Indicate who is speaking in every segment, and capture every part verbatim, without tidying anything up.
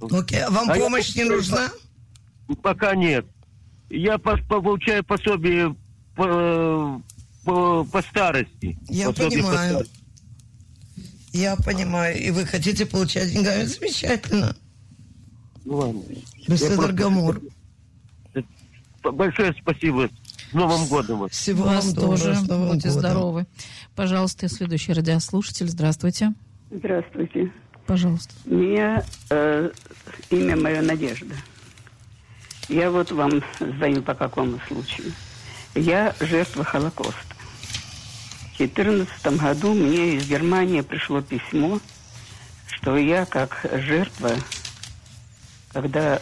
Speaker 1: Окей, а вам
Speaker 2: а
Speaker 1: помощь
Speaker 2: я...
Speaker 1: не нужна?
Speaker 2: Пока нет. Я по- получаю пособие по, по, по старости.
Speaker 1: Я
Speaker 2: пособие
Speaker 1: понимаю.
Speaker 2: По старости.
Speaker 1: Я понимаю. И вы хотите получать деньгами? Замечательно.
Speaker 2: Ну ладно.
Speaker 1: Беседоргамор.
Speaker 2: Большое спасибо. С Новым годом вас.
Speaker 1: Всего
Speaker 3: Вас
Speaker 1: вам доброго,
Speaker 3: тоже.
Speaker 1: с Новым
Speaker 3: Будьте
Speaker 1: годом.
Speaker 3: здоровы. Пожалуйста, следующий радиослушатель. Здравствуйте.
Speaker 4: Здравствуйте.
Speaker 3: Пожалуйста.
Speaker 4: Меня э, имя мое Надежда. Я вот вам звоню по какому случаю. Я жертва Холокоста. В две тысячи четырнадцатом году мне из Германии пришло письмо, что я как жертва, когда,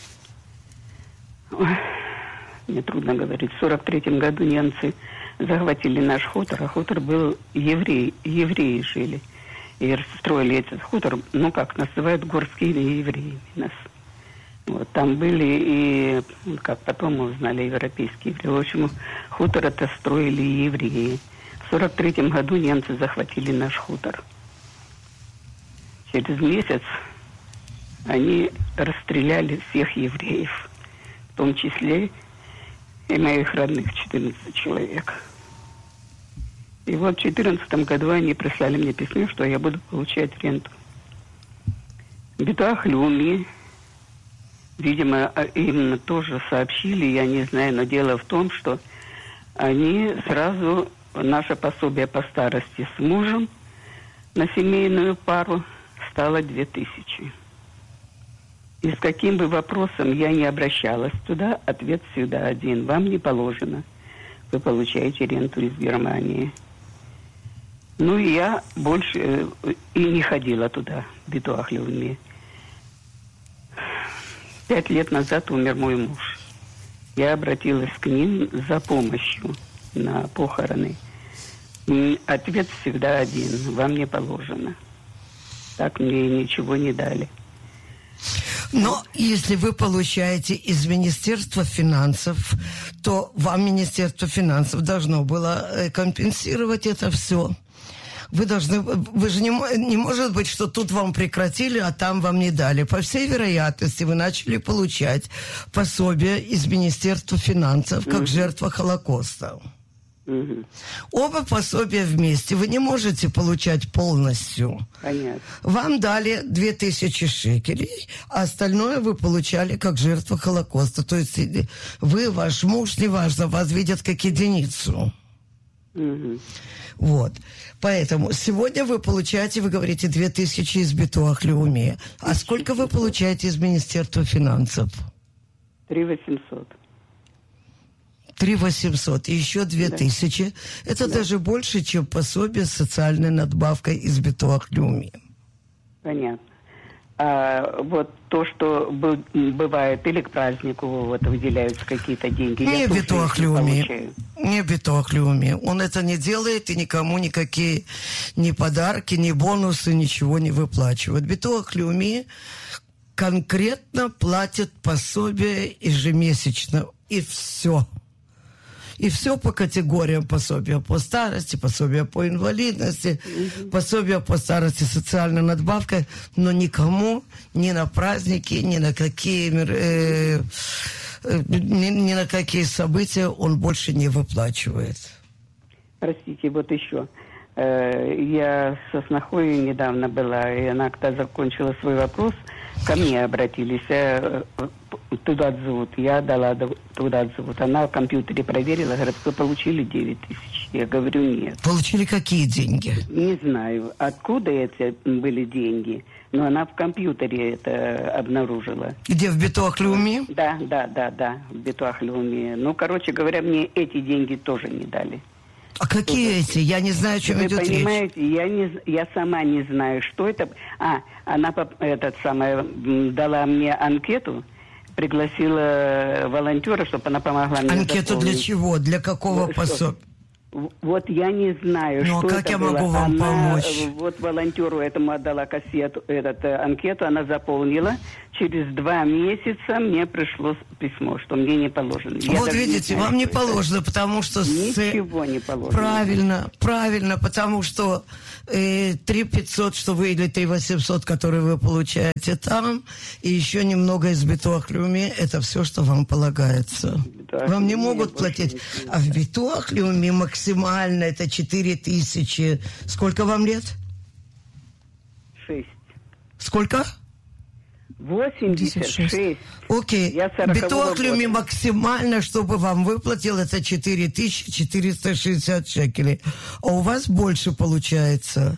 Speaker 4: ой, мне трудно говорить, в сорок третьем году немцы захватили наш хутор, а хутор был евреи, евреи жили. И строили этот хутор, ну как называют, горскими евреями нас. Вот, там были и, как потом мы узнали, европейские евреи. В общем, хутор это строили евреи. В сорок третьем году немцы захватили наш хутор. Через месяц они расстреляли всех евреев, в том числе и моих родных, четырнадцать человек. И вот в две тысячи четырнадцатом году они прислали мне письмо, что я буду получать ренту. Битуах Леуми, видимо, им тоже сообщили, я не знаю, но дело в том, что они сразу наше пособие по старости с мужем на семейную пару стало две тысячи. И с каким бы вопросом я не обращалась туда, ответ всегда один. Вам не положено. Вы получаете ренту из Германии. Ну, и я больше э, и не ходила туда, в Битуах Леуми. Пять лет назад умер мой муж. Я обратилась к ним за помощью на похороны. И ответ всегда один. Вам не положено. Так мне ничего не дали.
Speaker 1: Но если вы получаете из Министерства финансов, то вам Министерство финансов должно было компенсировать это все. Вы должны, вы же не, не может быть, что тут вам прекратили, а там вам не дали. По всей вероятности, вы начали получать пособие из Министерства финансов как mm-hmm. жертва Холокоста.
Speaker 4: Mm-hmm.
Speaker 1: Оба пособия вместе вы не можете получать полностью.
Speaker 4: Понятно.
Speaker 1: Вам дали две тысячи шекелей, а остальное вы получали как жертва Холокоста. То есть вы, ваш муж, неважно, вас видят как единицу.
Speaker 4: Mm-hmm.
Speaker 1: Вот. Поэтому сегодня вы получаете, вы говорите, две тысячи из Битуах Леуми. А сколько вы получаете из Министерства финансов?
Speaker 4: Три восемьсот.
Speaker 1: Три восемьсот. И еще две тысячи. Да. Это да. даже больше, чем пособие с социальной надбавкой из Битуах Леуми.
Speaker 4: Понятно. А вот то, что бывает или к празднику вот, выделяются какие-то деньги.
Speaker 1: Не Битуах Леуми. Не Битуах Леуми. Он это не делает и никому никакие ни подарки, ни бонусы, ничего не выплачивает. Битуах Леуми конкретно платит пособие ежемесячно. И все. И все по категориям: пособия по старости, пособия по инвалидности, mm-hmm. пособия по старости, социальной надбавкой, но никому ни на праздники, ни на какие э, э, ни, ни на какие события он больше не выплачивает.
Speaker 4: Простите, вот еще. Э, я со снохой недавно была, и она, когда закончила свой вопрос, ко мне обратились. Э, туда зовут, я дала туда зовут. Она в компьютере проверила, говорит, вы получили девять тысяч. Я говорю, нет.
Speaker 1: Получили какие деньги?
Speaker 4: Не знаю, откуда эти были деньги, но она в компьютере это обнаружила.
Speaker 1: Где, в Битуах Леуми?
Speaker 4: Да, да, да, да, в Битуах Леуми. Ну, короче говоря, мне эти деньги тоже не дали.
Speaker 1: А какие эти? Я не знаю, о чем
Speaker 4: Вы
Speaker 1: идет речь.
Speaker 4: Вы понимаете, я, не, я сама не знаю, что это. А, она этот самое, дала мне анкету, пригласила волонтера, чтобы она помогла мне
Speaker 1: Анкету
Speaker 4: заполнить.
Speaker 1: для чего? Для какого пособия?
Speaker 4: Вот я не знаю,
Speaker 1: ну,
Speaker 4: что
Speaker 1: как
Speaker 4: это
Speaker 1: я
Speaker 4: было.
Speaker 1: могу вам
Speaker 4: она,
Speaker 1: помочь?
Speaker 4: Вот волонтеру этому отдала кассету, этот, анкету, она заполнила. Через два месяца мне пришло письмо, что мне не положено. Я
Speaker 1: вот видите,
Speaker 4: не знаю,
Speaker 1: вам не
Speaker 4: что
Speaker 1: положено, это. потому что...
Speaker 4: Ничего с... не положено.
Speaker 1: Правильно, правильно, потому что э, три пятьсот, что вы, или три восемьсот, которые вы получаете там, и еще немного из битуах-леуми, это все, что вам полагается. Да, вам не могут платить. А в битуах-леуми максимально это четыре тысячи. Сколько вам лет?
Speaker 4: Шесть.
Speaker 1: Сколько?
Speaker 4: восемьдесят шесть.
Speaker 1: Окей. Битуах-леуми максимально, чтобы вам выплатил, это четыре тысячи четыреста шестьдесят шекелей. А у вас больше получается.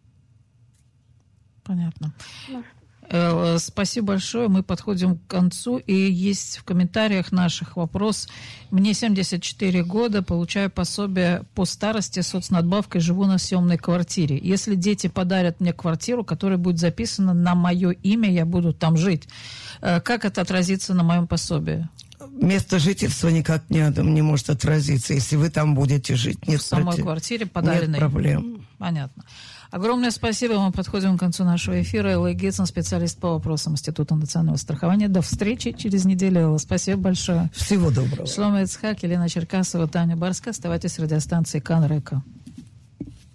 Speaker 3: Понятно. Э, спасибо большое. Мы подходим к концу. И есть в комментариях наших вопрос. Мне семьдесят четыре года, получаю пособие по старости, соцнадбавкой, живу на съемной квартире. Если дети подарят мне квартиру, которая будет записана на мое имя, я буду там жить. Э, как это отразится на моем пособии?
Speaker 1: Место жительства никак не, не может отразиться, если вы там будете жить. Нет,
Speaker 3: в самой
Speaker 1: против...
Speaker 3: квартире подаренной?
Speaker 1: Нет проблем.
Speaker 3: Понятно. Огромное спасибо. Мы подходим к концу нашего эфира. Элла Гетцен, специалист по вопросам Института национального страхования. До встречи через неделю, Элла. Спасибо большое.
Speaker 1: Всего доброго.
Speaker 3: Шломо Ицхак, Елена Черкасова, Таня Барская. Оставайтесь с радиостанцией Кан Река.